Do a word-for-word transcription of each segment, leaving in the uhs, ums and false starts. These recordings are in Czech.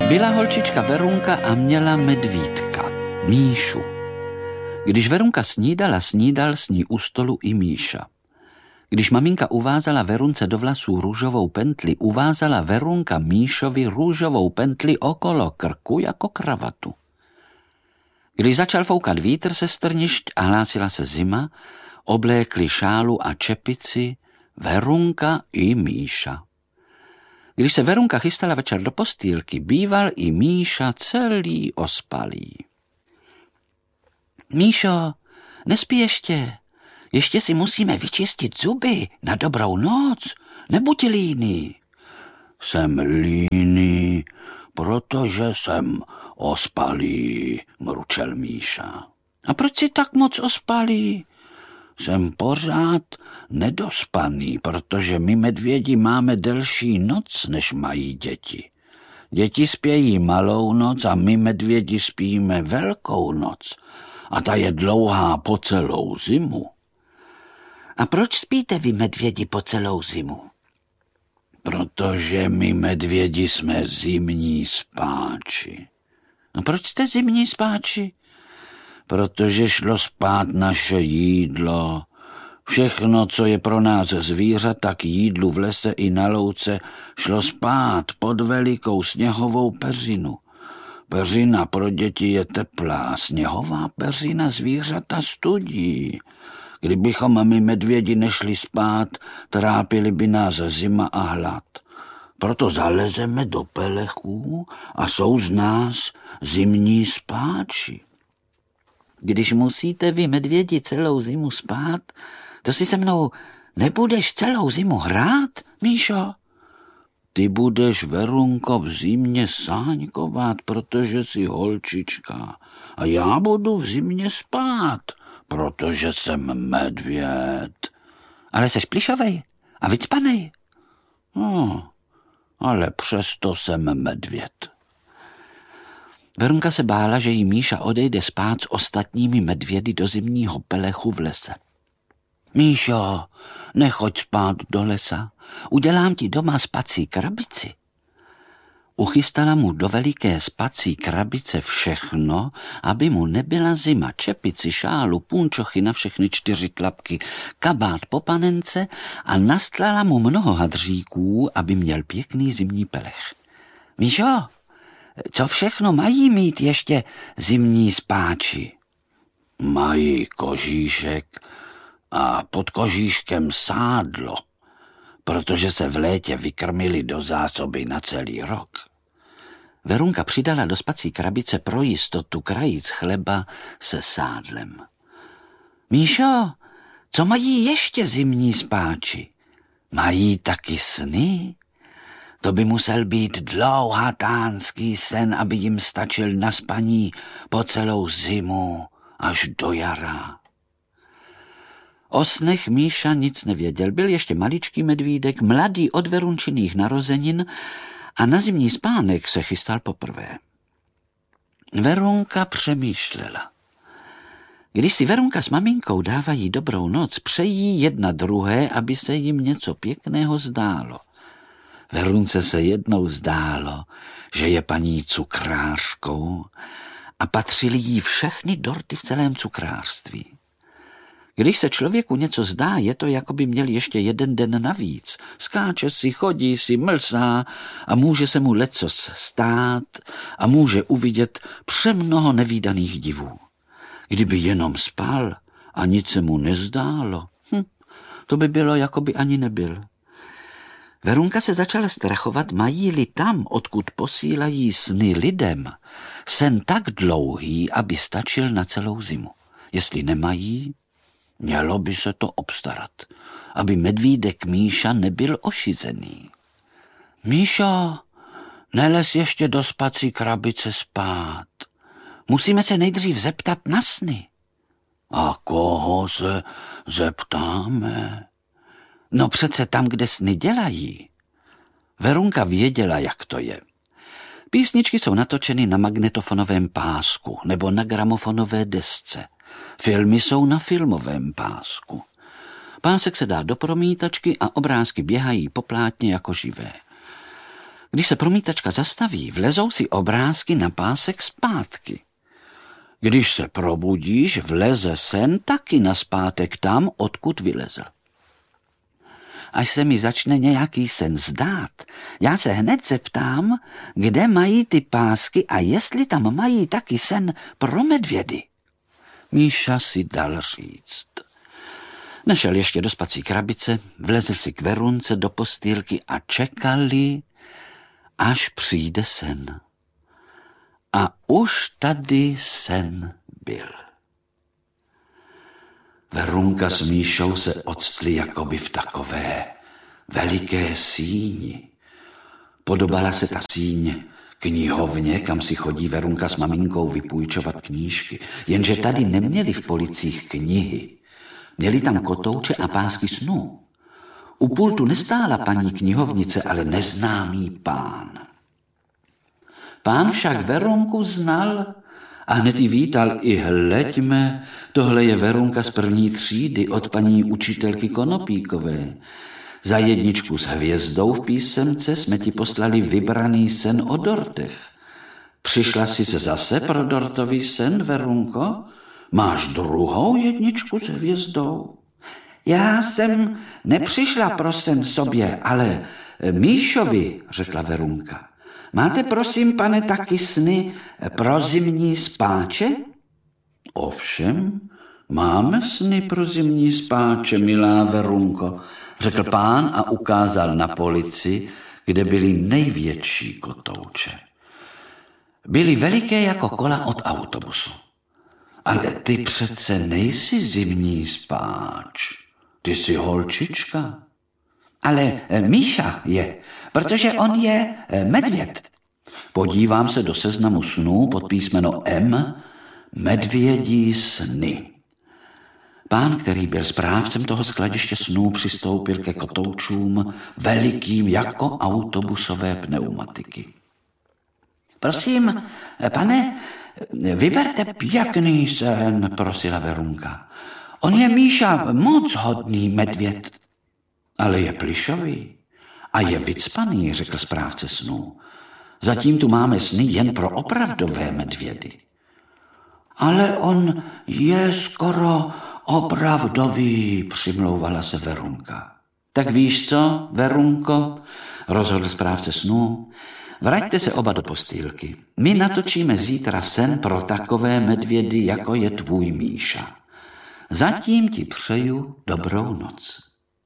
Byla holčička Verunka a měla medvídka, Míšu. Když Verunka snídala, snídal s ní u stolu i Míša. Když maminka uvázala Verunce do vlasů růžovou pentli, uvázala Verunka Míšovi růžovou pentli okolo krku jako kravatu. Když začal foukat vítr se strnišť a hlásila se zima, oblékli šálu a čepici Verunka i Míša. Když se Verunka chystala večer do postýlky, býval i Míša celý ospalý. Míšo, nespí ještě. Ještě si musíme vyčistit zuby na dobrou noc. Nebuď líný. Jsem líný, protože jsem ospalý, mručel Míša. A proč jsi tak moc ospalý? Jsem pořád nedospaný, protože my medvědi máme delší noc, než mají děti. Děti spějí malou noc a my medvědi spíme velkou noc. A ta je dlouhá po celou zimu. A proč spíte vy medvědi po celou zimu? Protože my medvědi jsme zimní spáči. A proč jste zimní spáči? Protože šlo spát naše jídlo. Všechno, co je pro nás zvířata k jídlu v lese i na louce, šlo spát pod velikou sněhovou peřinu. Peřina pro děti je teplá, sněhová peřina zvířata studí. Kdybychom my medvědi nešli spát, trápili by nás zima a hlad. Proto zalezeme do pelechů a jsou z nás zimní spáči. Když musíte vy medvědi celou zimu spát, to si se mnou nebudeš celou zimu hrát, Míšo? Ty budeš, Verunko, v zimě sáňkovat, protože jsi holčička. A já budu v zimě spát, protože jsem medvěd. Ale seš plišovej a vycpanej. No, ale přesto jsem medvěd. Verunka se bála, že jí Míša odejde spát s ostatními medvědy do zimního pelechu v lese. Míšo, nechoď spát do lesa, udělám ti doma spací krabici. Uchystala mu do veliké spací krabice všechno, aby mu nebyla zima, čepici, šálu, punčochy na všechny čtyři tlapky, kabát po panence a nastlala mu mnoho hadříků, aby měl pěkný zimní pelech. Míšo, co všechno mají mít ještě zimní spáči? Mají kožíšek a pod kožíškem sádlo, protože se v létě vykrmili do zásoby na celý rok. Verunka přidala do spací krabice pro jistotu krajíc chleba se sádlem. Míšo, co mají ještě zimní spáči? Mají taky sny? To by musel být dlouhatánský sen, aby jim stačil na spaní po celou zimu až do jara. O snech Míša nic nevěděl. Byl ještě maličký medvídek, mladý od Verunčiných narozenin a na zimní spánek se chystal poprvé. Verunka přemýšlela. Když si Verunka s maminkou dávají dobrou noc, přejí jedna druhé, aby se jim něco pěkného zdálo. Verunce se jednou zdálo, že je paní cukrářkou a patřily jí všechny dorty v celém cukrářství. Když se člověku něco zdá, je to, jako by měl ještě jeden den navíc. Skáče si, chodí si, mlsá a může se mu lecos stát a může uvidět přemnoho nevídaných divů. Kdyby jenom spal a nic se mu nezdálo, hm, to by bylo, jako by ani nebyl. Verunka se začala strachovat, mají-li tam, odkud posílají sny lidem, sen tak dlouhý, aby stačil na celou zimu. Jestli nemají, mělo by se to obstarat, aby medvídek Míša nebyl ošizený. Míšo, nelez ještě do spací krabice spát. Musíme se nejdřív zeptat na sny. A koho se zeptáme? No přece tam, kde sny dělají. Verunka věděla, jak to je. Písničky jsou natočeny na magnetofonovém pásku nebo na gramofonové desce. Filmy jsou na filmovém pásku. Pásek se dá do promítačky a obrázky běhají po plátně jako živé. Když se promítačka zastaví, vlezou si obrázky na pásek zpátky. Když se probudíš, vleze sen taky nazpátek tam, odkud vylezl. Až se mi začne nějaký sen zdát, já se hned zeptám, kde mají ty pásky a jestli tam mají taky sen pro medvědy. Míša si dal říct. Nešel ještě do spací krabice, vlezl si k Verunce do postýlky a čekali, až přijde sen. A už tady sen byl. Verunka s Míšou se octli jakoby v takové veliké síni. Podobala se ta síň knihovně, kam si chodí Verunka s maminkou vypůjčovat knížky. Jenže tady neměli v policích knihy. Měli tam kotouče a pásky snů. U pultu nestála paní knihovnice, ale neznámý pán. Pán však Verunku znal a hned ji vítal. I hleďme, tohle je Verunka z první třídy od paní učitelky Konopíkové. Za jedničku s hvězdou v písemce jsme ti poslali vybraný sen o dortech. Přišla jsi se zase pro dortový sen, Verunko? Máš druhou jedničku s hvězdou? Já jsem nepřišla pro sen sobě, ale Míšovi, řekla Verunka. Máte, prosím, pane, taky sny pro zimní spáče? Ovšem, máme sny pro zimní spáče, milá Verunko, řekl pán a ukázal na polici, kde byly největší kotouče. Byly veliké jako kola od autobusu. Ale ty přece nejsi zimní spáč, ty jsi holčička. Ale Míša je, protože on je medvěd. Podívám se do seznamu snů pod písmeno M, medvědí sny. Pán, který byl správcem toho skladiště snů, přistoupil ke kotoučům velikým jako autobusové pneumatiky. Prosím, pane, vyberte pěkný sen, prosila Verunka. On je, Míša, moc hodný medvěd. Ale je plišový a je vycpaný, řekl správce snů. Zatím tu máme sny jen pro opravdové medvědy. Ale on je skoro opravdový, přimlouvala se Verunka. Tak víš co, Verunko, rozhodl správce snů, vraťte se oba do postýlky. My natočíme zítra sen pro takové medvědy, jako je tvůj Míša. Zatím ti přeju dobrou noc.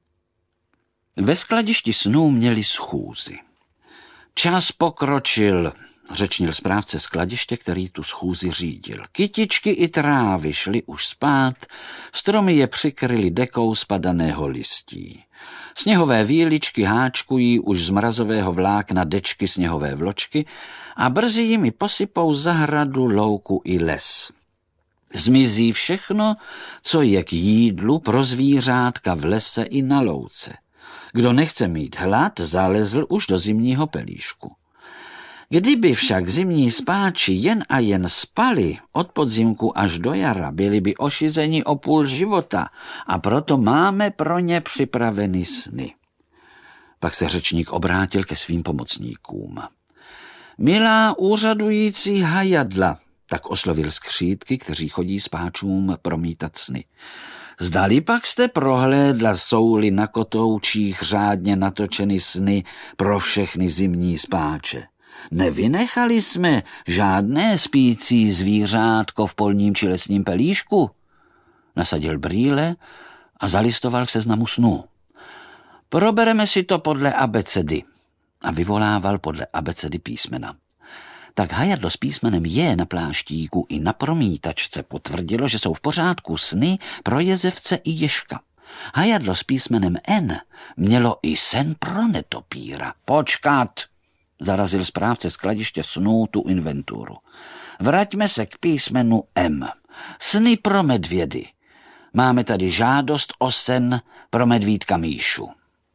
Ve skladišti snů měli schůzi. Čas pokročil, řečnil správce skladiště, který tu schůzi řídil. Kytičky i trávy šly už spát, stromy je přikryly dekou spadaného listí. Sněhové víličky háčkují už z mrazového vlákna dečky sněhové vločky a brzy jimi posypou zahradu, louku i les. Zmizí všechno, co je k jídlu pro zvířátka v lese i na louce. Kdo nechce mít hlad, zalezl už do zimního pelíšku. Kdyby však zimní spáči jen a jen spali od podzimku až do jara, byli by ošizeni o půl života a proto máme pro ně připraveny sny. Pak se řečník obrátil ke svým pomocníkům. Milá úřadující hajadla, tak oslovil skřídky, kteří chodí spáčům promítat sny. Zdali pak jste prohlédla, jsou-li na kotoučích řádně natočeny sny pro všechny zimní spáče. Nevynechali jsme žádné spící zvířátko v polním či lesním pelíšku. Nasadil brýle a zalistoval v seznamu snů. Probereme si to podle abecedy. A vyvolával podle abecedy písmena. Tak hajadlo s písmenem J na pláštíku i na promítačce potvrdilo, že jsou v pořádku sny pro jezevce i ježka. Hajadlo s písmenem N mělo i sen pro netopíra. Počkat, zarazil správce skladiště snů tu inventuru. Vraťme se k písmenu M. Sny pro medvědy. Máme tady žádost o sen pro medvídka Míšu.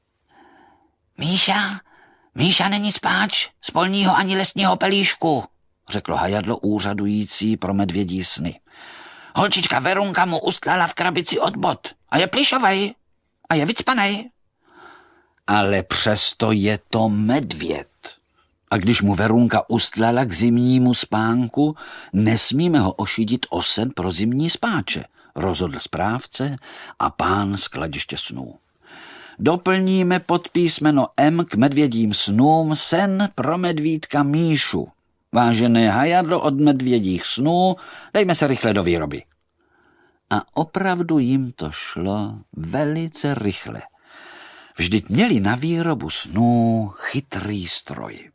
Míša? Míša není spáč z polního ani lesního pelíšku, řeklo hajadlo úřadující pro medvědí sny. Holčička Verunka mu ustlala v krabici od bot a je plišovej a je vycpanej. Ale přesto je to medvěd, A když mu Verunka ustlala k zimnímu spánku, nesmíme ho ošidit o sen pro zimní spáče, rozhodl správce a pán z kladiště snů. Doplníme pod písmeno M k medvědím snům sen pro medvídka Míšu. Vážené hajadlo od medvědích snů, dejme se rychle do výroby. A opravdu jim to šlo velice rychle. Vždyť měli na výrobu snů chytrý stroj.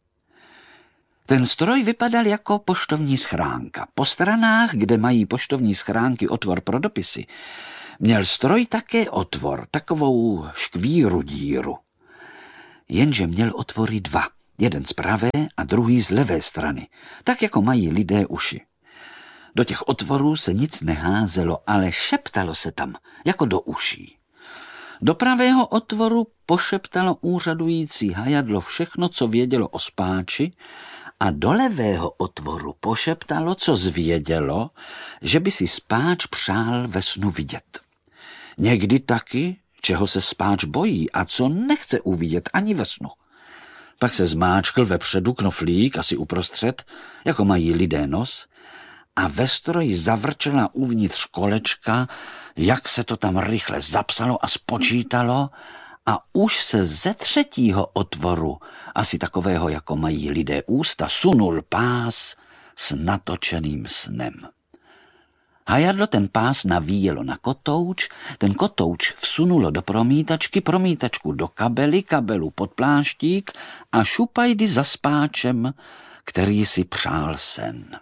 Ten stroj vypadal jako poštovní schránka. Po stranách, kde mají poštovní schránky otvor pro dopisy, měl stroj také otvor, takovou škvíru díru. Jenže měl otvory dva, jeden z pravé a druhý z levé strany, tak jako mají lidé uši. Do těch otvorů se nic neházelo, ale šeptalo se tam, jako do uší. Do pravého otvoru pošeptalo úřadující hajadlo všechno, co vědělo o spáči, a do levého otvoru pošeptalo, co zvědělo, že by si spáč přál ve snu vidět. Někdy taky, čeho se spáč bojí a co nechce uvidět ani ve snu. Pak se zmáčkl vepředu knoflík, asi uprostřed, jako mají lidé nos, a ve stroji zavrčela uvnitř kolečka, jak se to tam rychle zapsalo a spočítalo, a už se ze třetího otvoru, asi takového, jako mají lidé ústa, sunul pás s natočeným snem. Hajadlo ten pás navíjelo na kotouč, ten kotouč vsunulo do promítačky, promítačku do kabely, kabelu pod pláštík a šupajdy za spáčem, který si přál sen.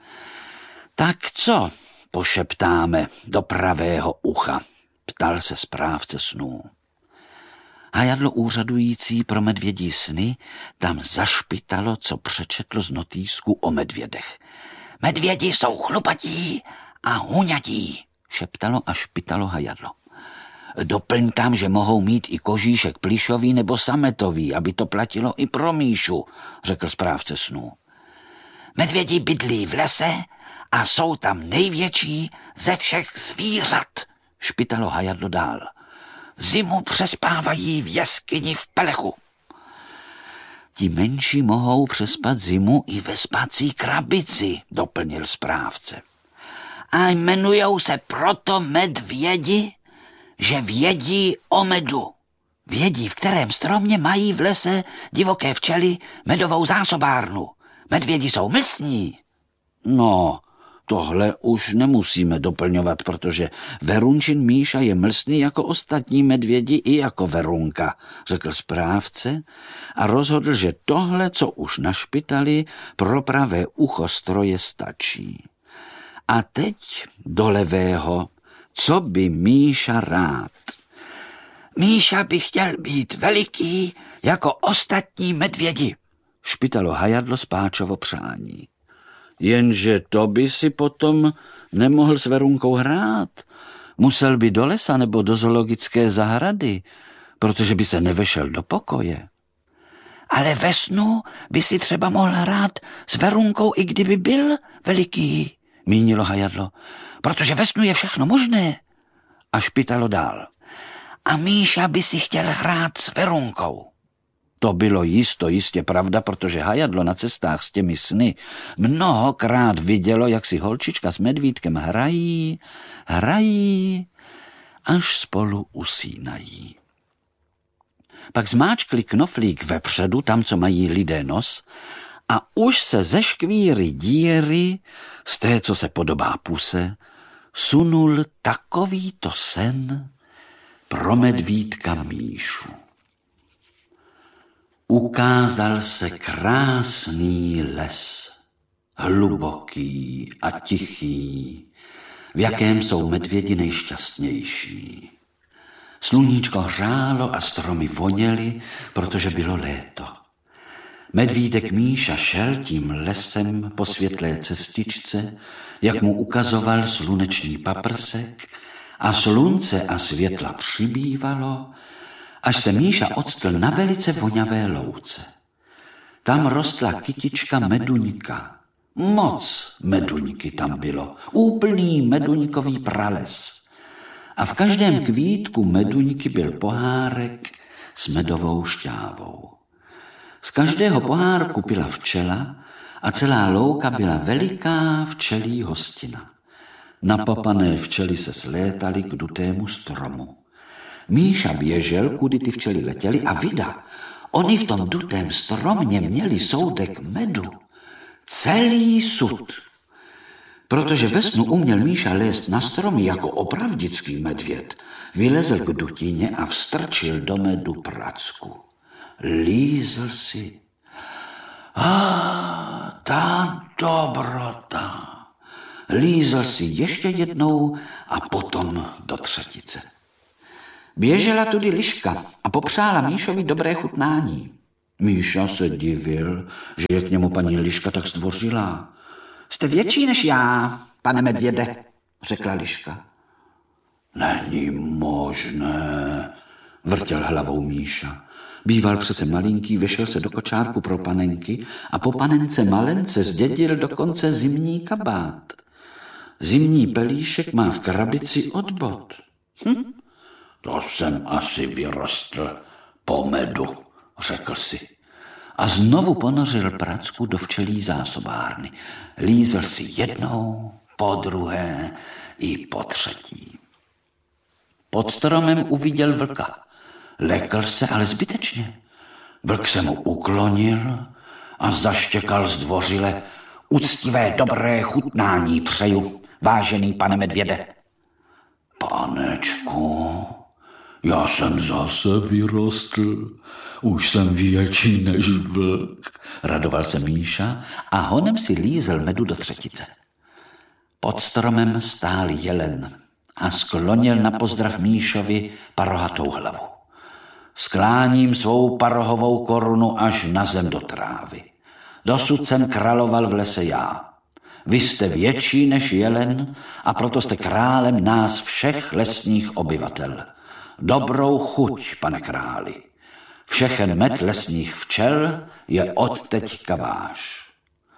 Tak co pošeptáme do pravého ucha, ptal se správce snů. Hajadlo úřadující pro medvědí sny tam zašpitalo, co přečetlo z notýsku o medvědech. Medvědi jsou chlupatí a huňatí, šeptalo a špitalo hajadlo. Doplň tam, že mohou mít i kožíšek plišový nebo sametový, aby to platilo i pro Míšu, řekl správce snů. Medvědi bydlí v lese a jsou tam největší ze všech zvířat, špitalo hajadlo dál. Zimu přespávají v jeskyni v pelechu. Ti menší mohou přespat zimu i ve spací krabici, doplnil správce. A jmenujou se proto medvědi, že vědí o medu. Vědí, v kterém stromě mají v lese divoké včely medovou zásobárnu. Medvědi jsou mlsní. No, tohle už nemusíme doplňovat, protože Verunčin Míša je mlsný jako ostatní medvědi i jako Verunka, řekl správce a rozhodl, že tohle, co už našpitali, pro pravé ucho stroje stačí. A teď do levého, co by Míša rád? Míša by chtěl být veliký jako ostatní medvědi, špitalo hajadlo spáčovo přání. Jenže to by si potom nemohl s Verunkou hrát. Musel by do lesa nebo do zoologické zahrady, protože by se nevešel do pokoje. Ale ve snu by si třeba mohl hrát s Verunkou, i kdyby byl veliký, mínilo hajadlo, protože ve snu je všechno možné. A špitalo dál. A Míša by si chtěl hrát s Verunkou. To bylo jisto jistě pravda, protože hajadlo na cestách s těmi sny mnohokrát vidělo, jak si holčička s medvídkem hrají, hrají, až spolu usínají. Pak zmáčkli knoflík vepředu, tam, co mají lidé nos, a už se ze škvíry díry, z té, co se podobá puse, sunul takovýto sen pro medvídka Míšu. Ukázal se krásný les, hluboký a tichý, v jakém jsou medvědi nejšťastnější. Sluníčko hřálo a stromy voněly, protože bylo léto. Medvídek Míša šel tím lesem po světlé cestičce, jak mu ukazoval sluneční paprsek, a slunce a světla přibývalo, až se Míša octl na velice voňavé louce. Tam rostla kytička meduňka. Moc meduňky tam bylo, úplný meduňkový prales. A v každém kvítku meduňky byl pohárek s medovou šťávou. Z každého pohárku pila včela a celá louka byla veliká včelí hostina. Napapané včely se slétaly k dutému stromu. Míša běžel, kudy ty včely letěly a vida, oni v tom dutém stromě měli soudek medu. Celý sud. Protože ve snu uměl Míša lézt na stromy jako opravdický medvěd, vylezl k dutině a vstrčil do medu pracku. Lízl si. A ta dobrota. Lízl si ještě jednou a potom do třetice. Běžela tudy liška a popřála Míšovi dobré chutnání. Míša se divil, že je k němu paní liška tak zdvořilá. Jste větší než já, pane medvěde, řekla liška. Není možné, vrtěl hlavou Míša. Býval přece malinký, vešel se do kočárku pro panenky a po panence malence zdědil dokonce zimní kabát. Zimní pelíšek má v krabici od bot. Hm? To jsem asi vyrostl po medu, řekl si. A znovu ponořil pracku do včelí zásobárny. Lízl si jednou, po druhé i po třetí. Pod stromem uviděl vlka. Lekl se, ale zbytečně. Vlk se mu uklonil a zaštěkal zdvořile. Uctivé dobré chutnání přeju, vážený pane medvěde. Panečku, já jsem zase vyrostl, už jsem větší než vlk, radoval se Míša a honem si lízl medu do třetice. Pod stromem stál jelen a sklonil na pozdrav Míšovi parohatou hlavu. Skláním svou parohovou korunu až na zem do trávy. Dosud jsem královal v lese já. Vy jste větší než jelen a proto jste králem nás všech lesních obyvatel. Dobrou chuť, pane králi. Všechen med lesních včel je odteďka váš.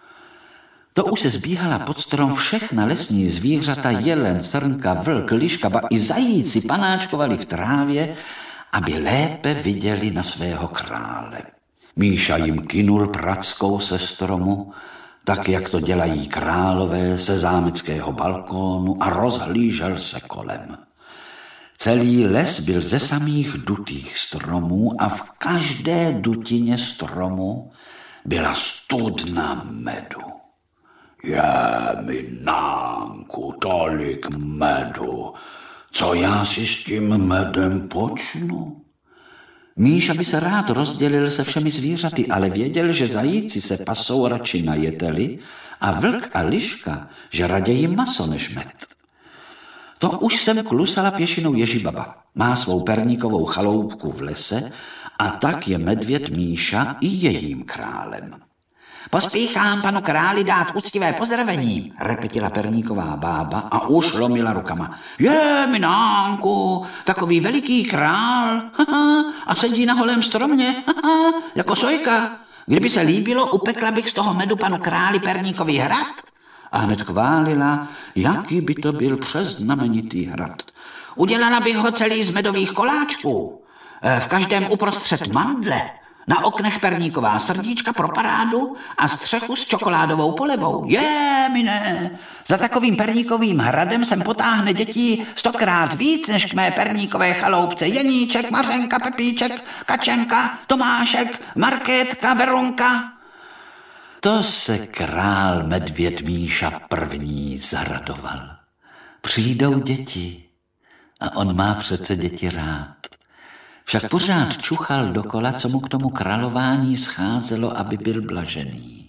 To už se zbíhala pod strom všechna lesní zvířata, jelen, srnka, vlk, liška, ba i zajíci panáčkovali v trávě, aby lépe viděli na svého krále. Míša jim kynul prackou se stromu, tak jak to dělají králové ze zámeckého balkónu a rozhlížel se kolem. Celý les byl ze samých dutých stromů a v každé dutině stromu byla studna medu. Je mi Nánku tolik medu, co já si s tím medem počnu? Míša by se rád rozdělil se všemi zvířaty, ale věděl, že zajíci se pasou radši na jeteli a vlk a liška, že raději maso než med. To už sem klusala pěšinou Ježibaba. Má svou perníkovou chaloupku v lese a tak je medvěd Míša i jejím králem. Pospíchám panu králi dát úctivé pozdravení, repetila perníková bába a už lomila rukama. Je, Minánku, takový veliký král a sedí na holém stromě, jako sojka. Kdyby se líbilo, upekla bych z toho medu panu králi perníkový hrad. A hned chválila, jaký by to byl přeznamenitý hrad. Udělala bych ho celý z medových koláčků, v každém uprostřed mandle, na oknech perníková srdíčka pro parádu a střechu s čokoládovou polevou. Je, mine, za takovým perníkovým hradem sem potáhne dětí stokrát víc, než k mé perníkové chaloupce. Jeníček, Mařenka, Pepíček, Kačenka, Tomášek, Markétka, Verunka. To se král medvěd Míša první zaradoval. Přijdou děti a on má přece děti rád. Však pořád čuchal dokola, co mu k tomu králování scházelo, aby byl blažený.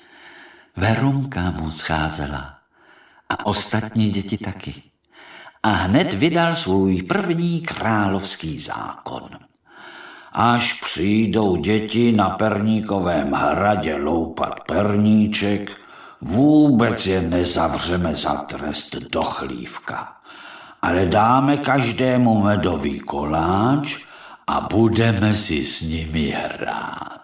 Verunka mu scházela a ostatní děti taky. A hned vydal svůj první královský zákon. Až přijdou děti na perníkovém hradě loupat perníček, vůbec je nezavřeme za trest do chlívka, ale dáme každému medový koláč a budeme si s nimi hrát.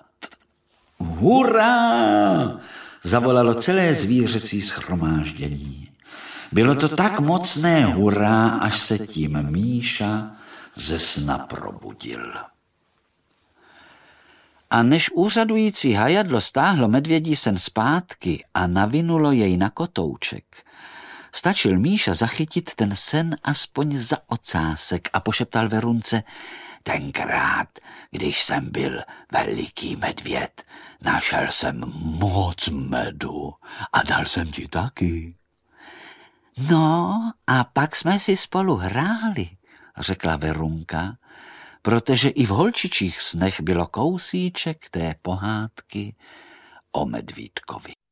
Hurá! Zavolalo celé zvířecí shromáždění. Bylo to tak mocné hurá, až se tím Míša ze sna probudil. A než úřadující hajadlo stáhlo medvědí sen zpátky a navinulo jej na kotouček, stačil Míša zachytit ten sen aspoň za ocásek a pošeptal Verunce: tenkrát, když jsem byl veliký medvěd, našel jsem moc medu a dal jsem ti taky. No a pak jsme si spolu hráli, řekla Verunka, protože i v holčičích snech bylo kousíček té pohádky o medvídkovi.